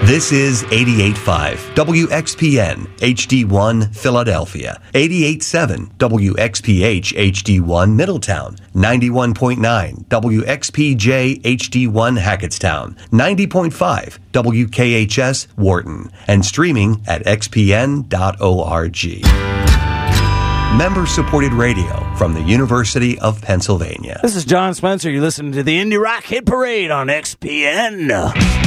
This is 88.5 WXPN HD1 Philadelphia, 88.7 WXPH HD1 Middletown, 91.9 WXPJ HD1 Hackettstown, 90.5 WKHS Wharton, and streaming at xpn.org. Member-supported radio from the University of Pennsylvania. This is John Spencer. You're listening to the Indie Rock Hit Parade on XPN.